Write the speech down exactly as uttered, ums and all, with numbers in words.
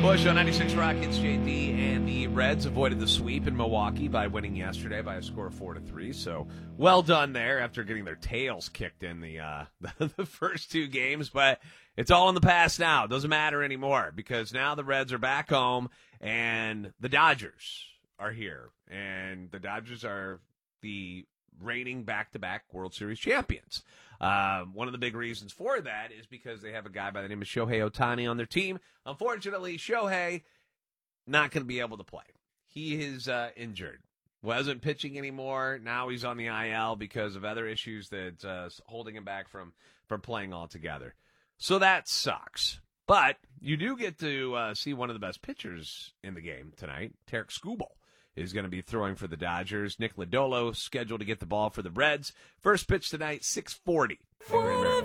Bush on ninety-six Rockets. J D and the Reds avoided the sweep in Milwaukee by winning yesterday by a score of four to three. So well done there after getting their tails kicked in the uh, the first two games. But it's all in the past now. It doesn't matter anymore because now the Reds are back home and the Dodgers are here. And the Dodgers are the reigning back-to-back World Series champions. Um, one of the big reasons for that is because they have a guy by the name of Shohei Ohtani on their team. Unfortunately, Shohei not going to be able to play. He is uh, injured. Wasn't pitching anymore. Now he's on the I L because of other issues that's uh, holding him back from, from playing altogether. So that sucks. But you do get to uh, see one of the best pitchers in the game tonight, Tarik Skubal, is going to be throwing for the Dodgers. Nick Lodolo scheduled to get the ball for the Reds. First pitch tonight, six forty. What